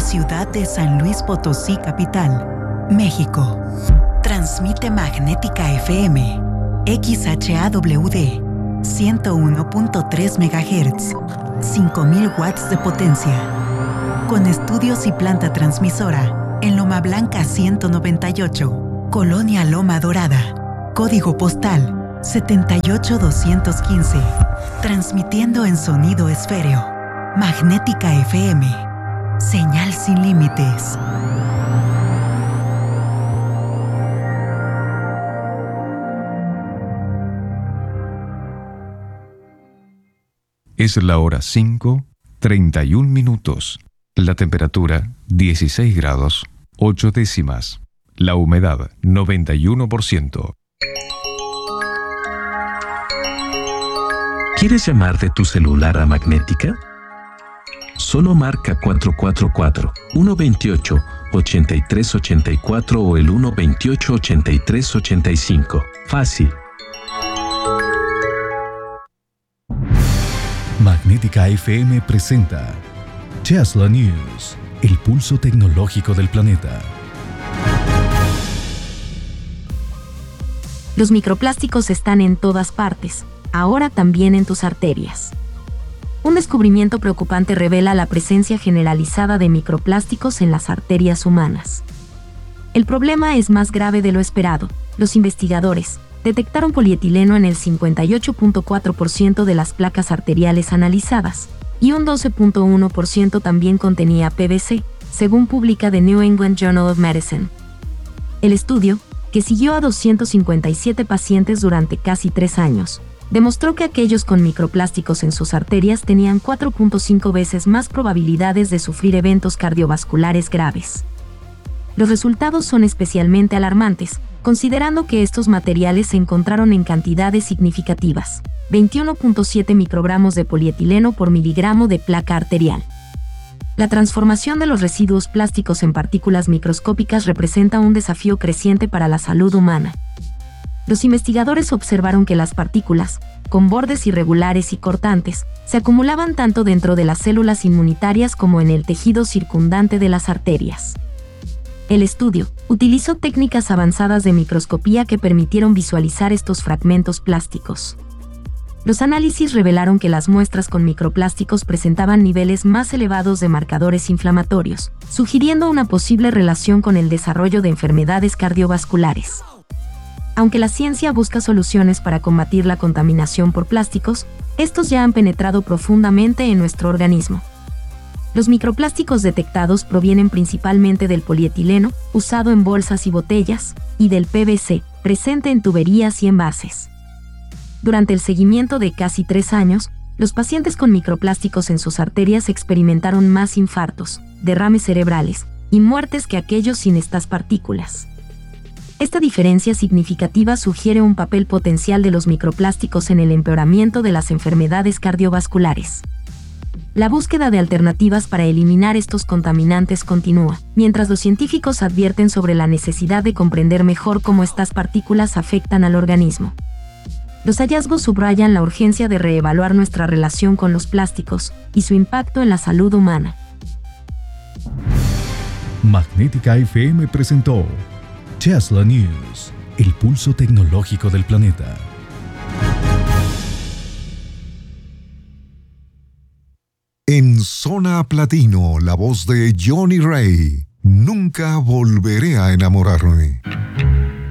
ciudad de San Luis Potosí, capital, México. Transmite Magnética FM, XHAWD, 101.3 MHz, 5000 watts de potencia. Con estudios y planta transmisora en Loma Blanca 198, Colonia Loma Dorada. Código postal 78215. Transmitiendo en sonido esféreo. Magnética FM. Señal sin límites. Es la hora 5:31. La temperatura 16 grados 8 décimas. La humedad 91%. ¿Quieres llamar de tu celular a Magnética? Solo marca 444-128-8384 o el 128-8385. Fácil. Magnética FM presenta Tesla News, el pulso tecnológico del planeta. Los microplásticos están en todas partes, ahora también en tus arterias. Un descubrimiento preocupante revela la presencia generalizada de microplásticos en las arterias humanas. El problema es más grave de lo esperado. Los investigadores detectaron polietileno en el 58.4% de las placas arteriales analizadas, y un 12.1% también contenía PVC, según publica The New England Journal of Medicine. El estudio, que siguió a 257 pacientes durante casi 3 años, demostró que aquellos con microplásticos en sus arterias tenían 4.5 veces más probabilidades de sufrir eventos cardiovasculares graves. Los resultados son especialmente alarmantes, considerando que estos materiales se encontraron en cantidades significativas, 21.7 microgramos de polietileno por miligramo de placa arterial. La transformación de los residuos plásticos en partículas microscópicas representa un desafío creciente para la salud humana. Los investigadores observaron que las partículas, con bordes irregulares y cortantes, se acumulaban tanto dentro de las células inmunitarias como en el tejido circundante de las arterias. El estudio utilizó técnicas avanzadas de microscopía que permitieron visualizar estos fragmentos plásticos. Los análisis revelaron que las muestras con microplásticos presentaban niveles más elevados de marcadores inflamatorios, sugiriendo una posible relación con el desarrollo de enfermedades cardiovasculares. Aunque la ciencia busca soluciones para combatir la contaminación por plásticos, estos ya han penetrado profundamente en nuestro organismo. Los microplásticos detectados provienen principalmente del polietileno, usado en bolsas y botellas, y del PVC, presente en tuberías y envases. Durante el seguimiento de casi 3 años, los pacientes con microplásticos en sus arterias experimentaron más infartos, derrames cerebrales y muertes que aquellos sin estas partículas. Esta diferencia significativa sugiere un papel potencial de los microplásticos en el empeoramiento de las enfermedades cardiovasculares. La búsqueda de alternativas para eliminar estos contaminantes continúa, mientras los científicos advierten sobre la necesidad de comprender mejor cómo estas partículas afectan al organismo. Los hallazgos subrayan la urgencia de reevaluar nuestra relación con los plásticos y su impacto en la salud humana. Magnética FM presentó Tesla News, el pulso tecnológico del planeta. En Zona Platino, la voz de Johnny Ray. Nunca volveré a enamorarme.